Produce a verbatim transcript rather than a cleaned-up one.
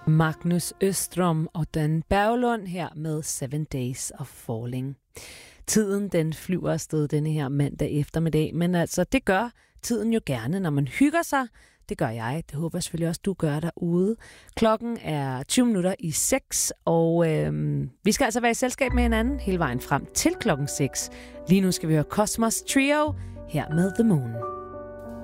Magnus Østrøm og Dan Berglund her med Seven Days of Falling. Tiden den flyver afsted denne her mandag eftermiddag, men altså det gør tiden jo gerne, når man hygger sig. Det gør jeg. Det håber jeg selvfølgelig også, du gør derude. Klokken er tyve minutter i seks, og øhm, vi skal altså være i selskab med hinanden hele vejen frem til klokken seks. Lige nu skal vi høre Cosmos Trio her med The Moon.